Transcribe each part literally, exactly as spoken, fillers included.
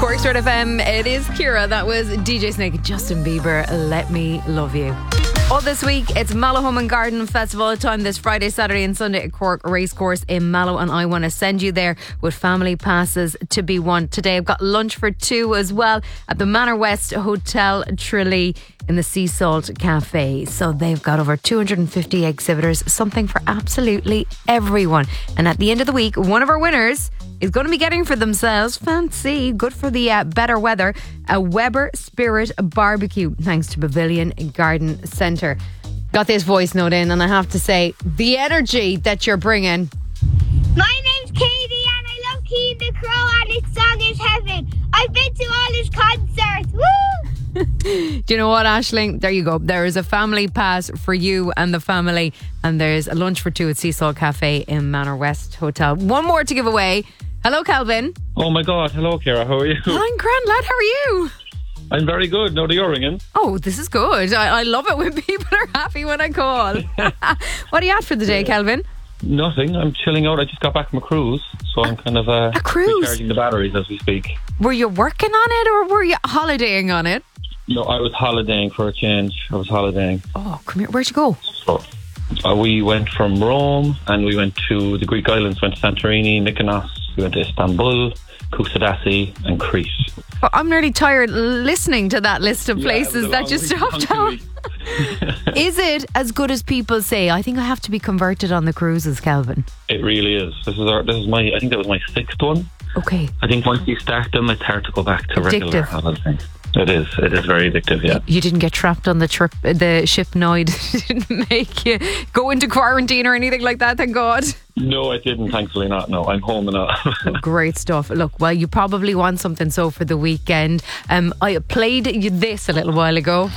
Cork Start F M. It is Ciara. That was D J Snake, Justin Bieber, Let Me Love You. All this week, it's Mallow and Garden Festival time this Friday, Saturday and Sunday at Cork Racecourse in Mallow, and I want to send you there with family passes to be won. Today I've got lunch for two as well at the Manor West Hotel Tralee in the Sea Salt Cafe. So they've got over two hundred fifty exhibitors, something for absolutely everyone. And at the end of the week, one of our winners is going to be getting for themselves, fancy, good for the uh, better weather, a Weber Spirit Barbecue, thanks to Pavilion Garden Centre. Got this voice note in, and I have to say, the energy that you're bringing. My name's Katie, and I love Keen the Crow, and its song is Heaven. I've been to all his concerts. Woo! Do you know what, Aisling? There you go. There is a family pass for you and the family, and there's a lunch for two at Sea Salt Cafe in Manor West Hotel. One more to give away. Hello, Calvin. Oh my God. Hello, Ciara. How are you? I'm grand, lad. How are you? I'm very good. Now that you're ringing. Oh, this is good. I, I love it when people are happy when I call. What are you at for the day, Calvin? Nothing. I'm chilling out. I just got back from a cruise, so I'm kind of uh, a cruise? recharging the batteries as we speak. Were you working on it or were you holidaying on it? No, I was holidaying for a change. I was holidaying. Oh, come here. Where'd you go? So, uh, we went from Rome and we went to the Greek islands. Went to Santorini, Mykonos. We went to Istanbul, Kusadasi and Crete. Oh, I'm nearly tired listening to that list of Yeah, places that you stopped on. Is it as good as people say? I think I have to be converted on the cruises, Calvin. It really is. This is our. This is my. I think that was my sixth one. Okay. I think once you start them, it's hard to go back to Addictive. regular holiday. It is. It is very addictive. Yeah. You didn't get trapped on the trip, the ship Noid. Didn't make you go into quarantine or anything like that. Thank God. No, I didn't. Thankfully not. No, I'm home now. Great stuff. Look, well, you probably want something so for the weekend. Um, I played you this a little while ago.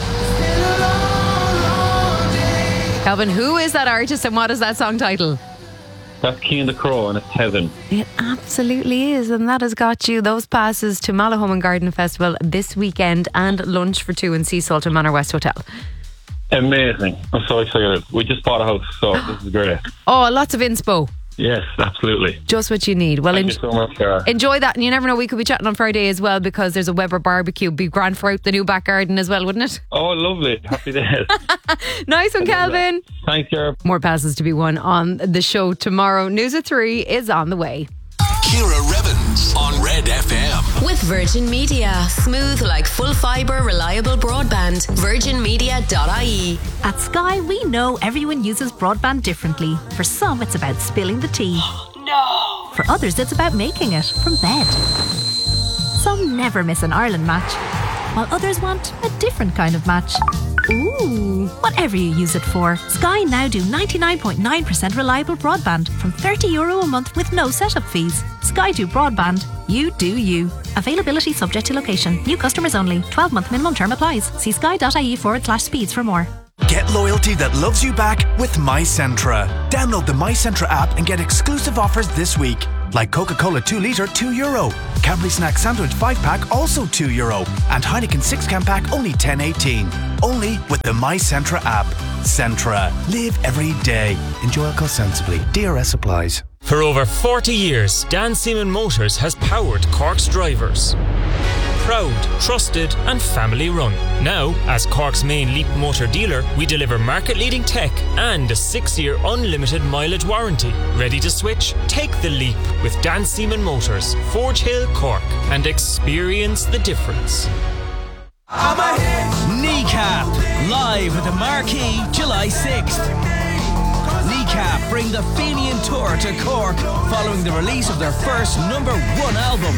Calvin, who is that artist and what is that song title? That's Keen the Crow and it's Heaven. It absolutely is, and that has got you those passes to Mallow Home and Garden Festival this weekend and lunch for two in Sea Salt and Manor West Hotel. Amazing. I'm so excited. We just bought a house, so this is great. Oh, lots of inspo. Yes, absolutely. Just what you need. Well, Thank en- you so much, Ciara. Enjoy that, and you never know, we could be chatting on Friday as well because there's a Weber barbecue. Be grand for out the new back garden as well, wouldn't it? Oh, lovely. Happy days. Nice one, Calvin. Thanks, Ciara. More passes to be won on the show tomorrow. News at three is on the way. Ciara Revens on Red F M. With Virgin Media. Smooth like full fibre, reliable broadband. virgin media dot I E. At Sky, we know everyone uses broadband differently. For some, it's about spilling the tea. No! For others, it's about making it from bed. Some never miss an Ireland match, while others want a different kind of match. Ooh, whatever you use it for, Sky now do ninety-nine point nine percent reliable broadband from thirty euro a month with no setup fees. Sky do broadband, you do you. Availability subject to location. New customers only. twelve month minimum term applies. See sky.ie forward slash speeds for more. Get loyalty that loves you back with MyCentra. Download the MyCentra app and get exclusive offers this week. Like Coca-Cola two litre, two euro. Cadbury Snack Sandwich five pack, also two euro. And Heineken six can pack, only ten eighteen. Only with the MyCentra app. Centra. Live every day. Enjoy alcohol sensibly. D R S applies. For over forty years, Dan Seaman Motors has powered Cork's drivers. Proud, trusted and family run. Now, as Cork's main Leap motor dealer, we deliver market-leading tech and a six-year unlimited mileage warranty. Ready to switch? Take the leap with Dan Seaman Motors, Forge Hill, Cork, and experience the difference. Kneecap, live at the Marquee, July sixth. Kneecap bring the Fenian Tour to Cork following the release of their first number one album.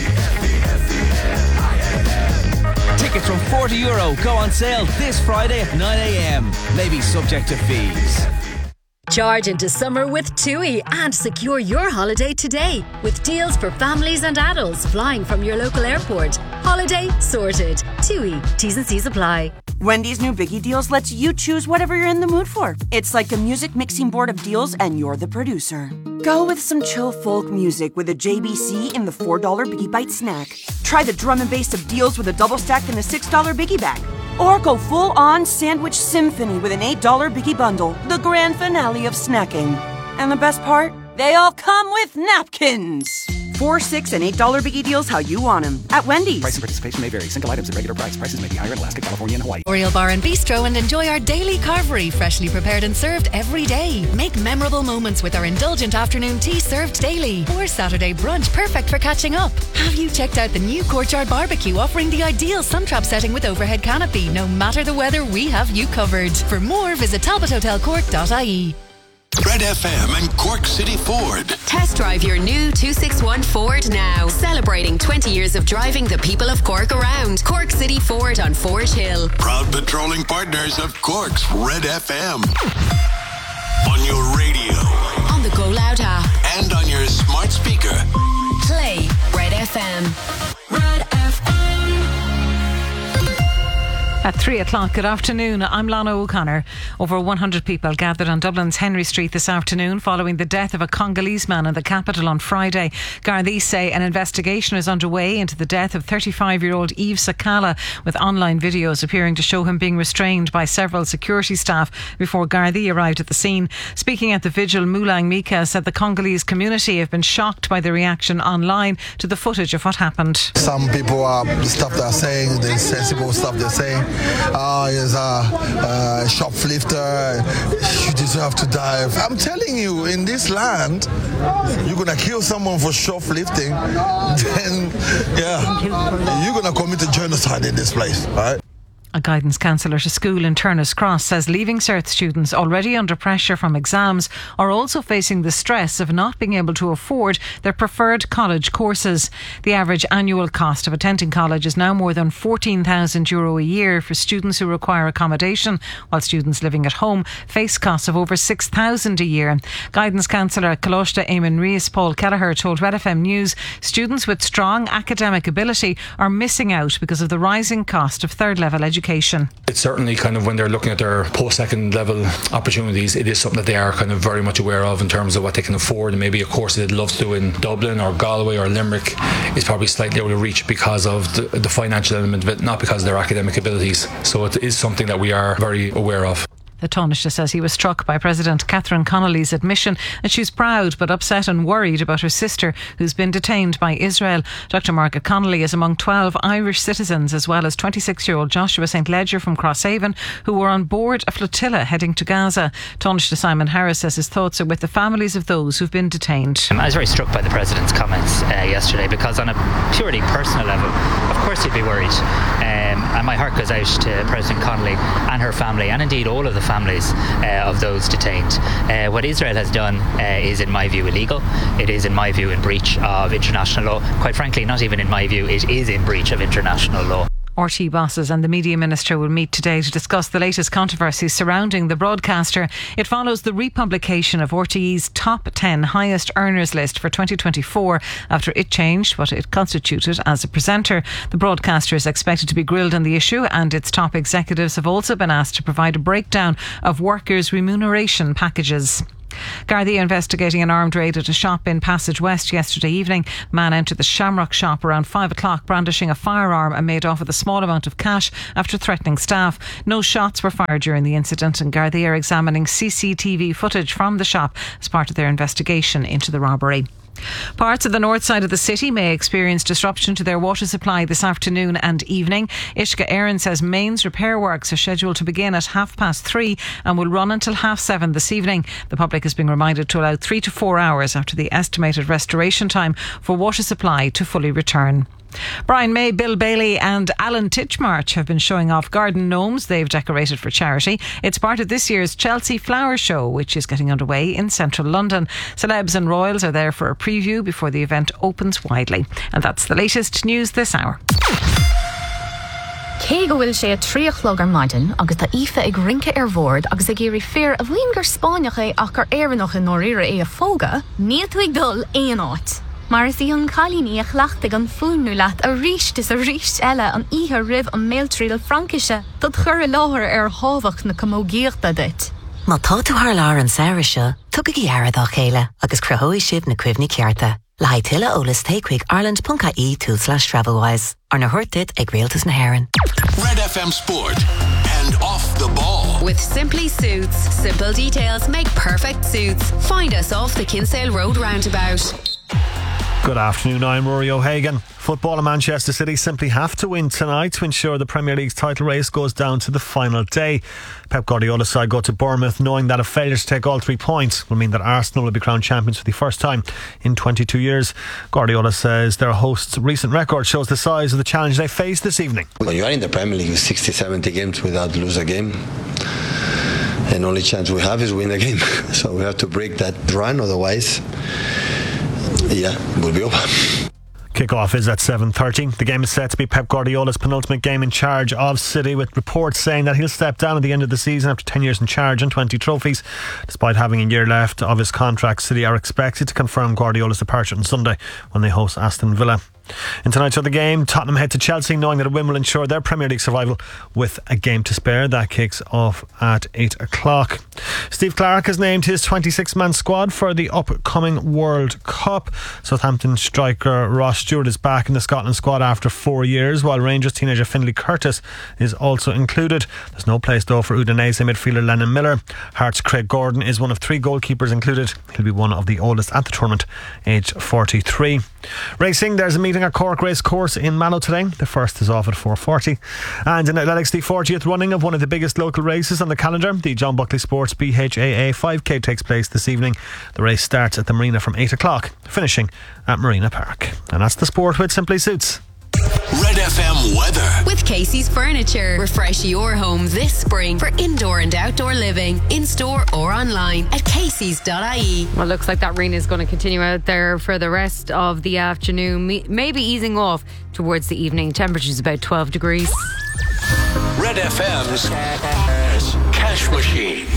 Tickets from forty euro go on sale this Friday at nine a.m. Maybe subject to fees. Charge into summer with TUI and secure your holiday today with deals for families and adults flying from your local airport. Holiday sorted. TUI. T's and C's apply. Wendy's new Biggie Deals lets you choose whatever you're in the mood for. It's like a music mixing board of deals and you're the producer. Go with some chill folk music with a J B C in the four dollar Biggie Bite snack. Try the drum and bass of deals with a double stack in the six dollar Biggie Bag. Or go full-on sandwich symphony with an eight dollar Biggie Bundle, the grand finale of snacking. And the best part? They all come with napkins. Four, six, and eight dollar biggie deals how you want them at Wendy's. Price and participation may vary. Single items at regular price. Prices may be higher in Alaska, California, and Hawaii. Oriel Bar and Bistro and enjoy our daily carvery, freshly prepared and served every day. Make memorable moments with our indulgent afternoon tea served daily. Or Saturday brunch, perfect for catching up. Have you checked out the new Courtyard Barbecue, offering the ideal sun trap setting with overhead canopy? No matter the weather, we have you covered. For more, visit talbot hotel cork dot I E. Red F M and Cork City Ford. Test drive your new two sixty-one Ford now. Celebrating twenty years of driving the people of Cork around. Cork City Ford on Forge Hill. Proud patrolling partners of Cork's Red F M. On your radio. On the Go Loud app. And on your smart speaker. Play Red F M. Red F M. At three o'clock, good afternoon. I'm Lana O'Connor. Over one hundred people gathered on Dublin's Henry Street this afternoon following the death of a Congolese man in the capital on Friday. Gardaí say an investigation is underway into the death of thirty-five-year-old Yves Sakala, with online videos appearing to show him being restrained by several security staff before Gardaí arrived at the scene. Speaking at the vigil, Mulang Mika said the Congolese community have been shocked by the reaction online to the footage of what happened. Some people are stuff they're saying, the sensible stuff they're saying. Oh, he's a, a shoplifter, you deserve to die. I'm telling you, in this land, you're going to kill someone for shoplifting, then, yeah, you're going to commit a genocide in this place, right? A guidance counsellor to school in Turner's Cross says Leaving Cert students already under pressure from exams are also facing the stress of not being able to afford their preferred college courses. The average annual cost of attending college is now more than fourteen thousand euro a year for students who require accommodation, while students living at home face costs of over six thousand a year. Guidance counsellor at Coláiste Eamon Rees, Paul Kelleher, told Red F M News students with strong academic ability are missing out because of the rising cost of third level education. It's certainly kind of when they're looking at their post-second level opportunities, it is something that they are kind of very much aware of in terms of what they can afford, and maybe a course they'd love to do in Dublin or Galway or Limerick is probably slightly out of reach because of the, the financial element of it, not because of their academic abilities. So it is something that we are very aware of. The Taoiseach says he was struck by President Catherine Connolly's admission and she's proud but upset and worried about her sister who's been detained by Israel. Doctor Margaret Connolly is among twelve Irish citizens as well as twenty-six-year-old Joshua Saint Ledger from Crosshaven who were on board a flotilla heading to Gaza. Taoiseach Simon Harris says his thoughts are with the families of those who've been detained. I was very struck by the President's comments uh, yesterday because on a purely personal level, of course he'd be worried. Um, and my heart goes out to President Connolly and her family and indeed all of the families uh, of those detained. Uh, what Israel has done uh, is in my view illegal. It is in my view in breach of international law. Quite frankly, not even in my view, it is in breach of international law. R T bosses and the media minister will meet today to discuss the latest controversies surrounding the broadcaster. It follows the republication of R T E's top ten highest earners list for twenty twenty-four after it changed what it constituted as a presenter. The broadcaster is expected to be grilled on the issue, and its top executives have also been asked to provide a breakdown of workers' remuneration packages. Gardaí investigating an armed raid at a shop in Passage West yesterday evening. A man entered the Shamrock shop around five o'clock brandishing a firearm and made off with a small amount of cash after threatening staff. No shots were fired during the incident, and Gardaí are examining C C T V footage from the shop as part of their investigation into the robbery. Parts of the north side of the city may experience disruption to their water supply this afternoon and evening. Ishka Aaron says mains repair works are scheduled to begin at half past three and will run until half seven this evening. The public is being reminded to allow three to four hours after the estimated restoration time for water supply to fully return. Brian May, Bill Bailey and Alan Titchmarsh have been showing off garden gnomes they've decorated for charity. It's part of this year's Chelsea Flower Show, which is getting underway in central London. Celebs and royals are there for a preview before the event opens widely. And that's the latest news this hour. Cé go bhfuil sé a tríochlog ar maidin agus tá ife ag rinke ar bhord agus ag éirí fear a bhíon gur Spáineach é ach gur éireannach in nóiríre é a fóga, níl tú ag dul éon áit. Mar is í an chalíní a chhlaachtaigh an fúnú leat a ríist is a ríist eile an ihe ribh an méiltríal Frankise dod chur i láthir ar hábhach na comógíochta dit. Má tá tú thar lár an saoire seo, tugad í airad á chéile agus cruthóidh sibh na cuimhní cearta. Le haid tuile ólas takeigh ireland dot I E tú slash travelwise. Ar na thuirtid ag réaltas na hÉireann. Red F M Sport and Off the Ball. With Simply Suits, simple details make perfect suits. Find us off the Kinsale Road roundabout. Good afternoon, I'm Rory O'Hagan. Football in Manchester City simply have to win tonight to ensure the Premier League's title race goes down to the final day. Pep Guardiola's side go to Bournemouth knowing that a failure to take all three points will mean that Arsenal will be crowned champions for the first time in twenty-two years. Guardiola says their hosts' recent record shows the size of the challenge they face this evening. When you are in the Premier League with sixty, seventy games without lose a game, and only chance we have is win a game. So we have to break that run, otherwise, yeah, we'll be over. Kick-off is at seven thirty. The game is set to be Pep Guardiola's penultimate game in charge of City, with reports saying that he'll step down at the end of the season after ten years in charge and twenty trophies. Despite having a year left of his contract, City are expected to confirm Guardiola's departure on Sunday when they host Aston Villa. In tonight's other game, Tottenham head to Chelsea knowing that a win will ensure their Premier League survival with a game to spare. That kicks off at eight o'clock. Steve Clarke has named his twenty-six man squad for the upcoming World Cup. Southampton striker Ross Stewart is back in the Scotland squad after four years, while Rangers teenager Finlay Curtis is also included. There's no place though for Udinese midfielder Lennon Miller. Hearts' Craig Gordon is one of three goalkeepers included. He'll be one of the oldest at the tournament, aged forty-three. Racing, there's a meeting at Cork Race Course in Mallow today. The first is off at four forty. And in athletics, the fortieth running of one of the biggest local races on the calendar, the John Buckley Sports B H A A five K, takes place this evening. The race starts at the Marina from eight o'clock, finishing at Marina Park. And that's the sport with Simply Suits. Red F M weather. With Casey's Furniture. Refresh your home this spring for indoor and outdoor living, in store or online at caseys dot I E. Well, it looks like that rain is going to continue out there for the rest of the afternoon, maybe easing off towards the evening. Temperatures about twelve degrees. Red F M's Cash Machine.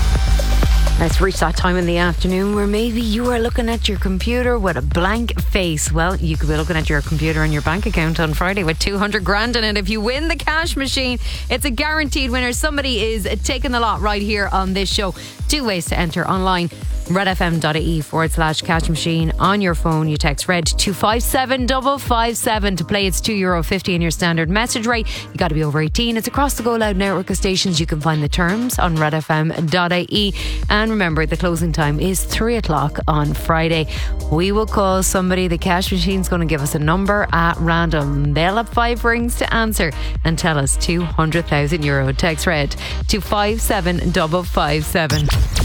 Let's reach that time in the afternoon where maybe you are looking at your computer with a blank face. Well, you could be looking at your computer and your bank account on Friday with two hundred grand in it. If you win the cash machine, it's a guaranteed winner. Somebody is taking the lot right here on this show. Two ways to enter online. redfm.ie forward slash cash machine. On your phone, you text red to five seven five five seven to play. It's two euro fifty in your standard message rate. You got to be over eighteen. It's across the Go Loud network of stations. You can find the terms on redfm.ie. And remember, the closing time is three o'clock on Friday. We will call somebody. The cash machine's going to give us a number at random. They'll have five rings to answer and tell us two hundred thousand euro. Text red to five seven five five seven.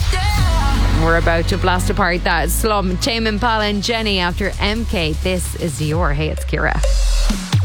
We're about to blast apart that slum. Tame Impala and Jenny after M K. This is your Hey, it's Kira.